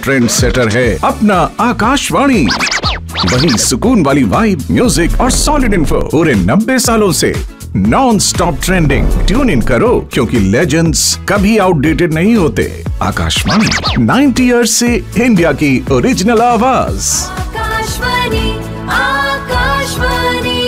Trend setter है अपना आकाशवाणी। वही सुकून वाली वाइब, म्यूजिक और सॉलिड इन्फो पूरे 90 सालों से non stop trending. Tune in करो क्योंकि लेजेंड्स कभी आउटडेटेड नहीं होते। आकाशवाणी 90 ईयर्स से इंडिया की ओरिजिनल आवाज। आकाशवाणी, आकाशवाणी।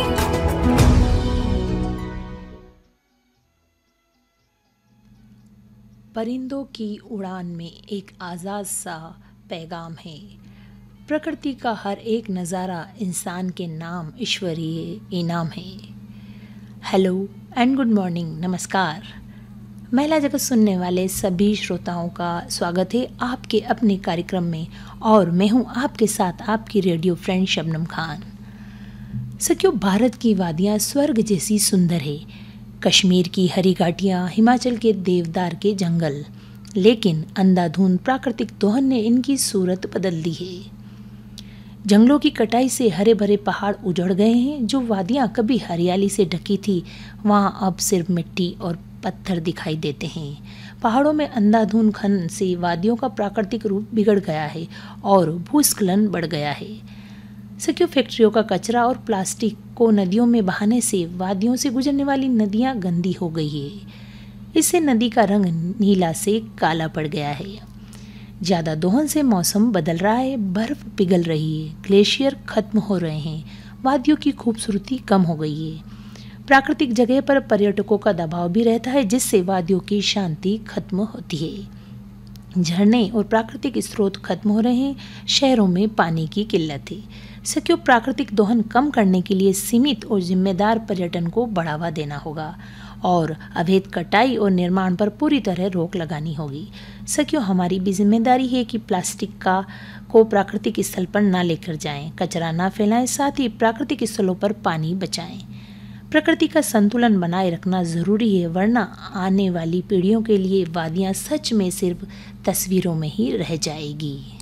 परिंदों की उड़ान में एक आज़ाद सा पैगाम है। प्रकृति का हर एक नज़ारा इंसान के नाम ईश्वरीय इनाम है। हेलो एंड गुड मॉर्निंग, नमस्कार। महिला जगत सुनने वाले सभी श्रोताओं का स्वागत है आपके अपने कार्यक्रम में, और मैं हूं आपके साथ आपकी रेडियो फ्रेंड शबनम खान। सखियों, भारत की वादियां स्वर्ग जैसी सुंदर है। कश्मीर की हरी घाटियाँ, हिमाचल के देवदार के जंगल, लेकिन अंधाधुंध प्राकृतिक दोहन ने इनकी सूरत बदल दी है। जंगलों की कटाई से हरे भरे पहाड़ उजड़ गए हैं। जो वादियाँ कभी हरियाली से ढकी थी, वहाँ अब सिर्फ मिट्टी और पत्थर दिखाई देते हैं। पहाड़ों में अंधाधुंध खनन से वादियों का प्राकृतिक रूप बिगड़ गया है और भूस्खलन बढ़ गया है। सखियों, फैक्ट्रियों का कचरा और प्लास्टिक को नदियों में बहाने से वादियों से गुजरने वाली नदियाँ गंदी हो गई है। इससे नदी का रंग नीला से काला पड़ गया है। ज़्यादा दोहन से मौसम बदल रहा है, बर्फ पिघल रही है, ग्लेशियर खत्म हो रहे हैं, वादियों की खूबसूरती कम हो गई है। प्राकृतिक जगह पर पर्यटकों का दबाव भी रहता है, जिससे वादियों की शांति खत्म होती है। झरने और प्राकृतिक स्रोत खत्म हो रहे हैं, शहरों में पानी की किल्लत है। सखियों, प्राकृतिक दोहन कम करने के लिए सीमित और जिम्मेदार पर्यटन को बढ़ावा देना होगा और अवैध कटाई और निर्माण पर पूरी तरह रोक लगानी होगी। सखियों, हमारी भी जिम्मेदारी है कि प्लास्टिक को प्राकृतिक स्थल पर ना लेकर जाएं, कचरा ना फैलाएं, साथ ही प्राकृतिक स्थलों पर पानी बचाएं। प्रकृति का संतुलन बनाए रखना जरूरी है, वरना आने वाली पीढ़ियों के लिए वादियाँ सच में सिर्फ तस्वीरों में ही रह जाएगी।